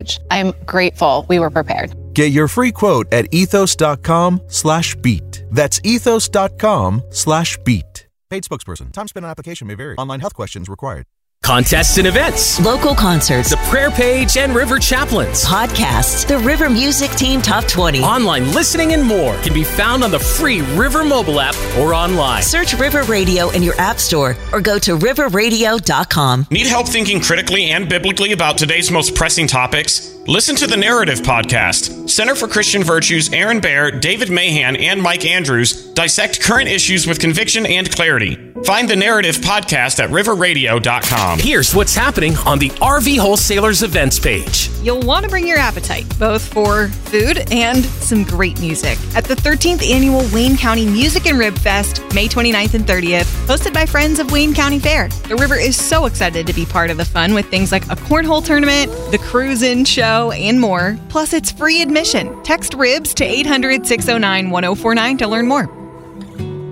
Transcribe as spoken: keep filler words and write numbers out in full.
page. I'm grateful we were prepared. Get your free quote at ethos.com slash beat. That's ethos.com slash beat. Paid spokesperson. Time spent on application may vary. Online health questions required. Contests and events, local concerts, the prayer page and River Chaplains, podcasts, the River Music Team Top twenty, online listening, and more can be found on the free River mobile app or online. Search River Radio in your app store or go to river radio dot com. Need help thinking critically and biblically about today's most pressing topics? Listen to the Narrative Podcast. Center for Christian Virtues, Aaron Baer, David Mahan, and Mike Andrews dissect current issues with conviction and clarity. Find the Narrative Podcast at river radio dot com. Here's what's happening on the R V Wholesalers events page. You'll want to bring your appetite, both for food and some great music, at the thirteenth Annual Wayne County Music and Rib Fest, May twenty-ninth and thirtieth, hosted by Friends of Wayne County Fair. The River is so excited to be part of the fun with things like a cornhole tournament, the cruise-in show, and more. Plus, it's free admission. Text RIBS to eight hundred, six oh nine, one oh four nine to learn more.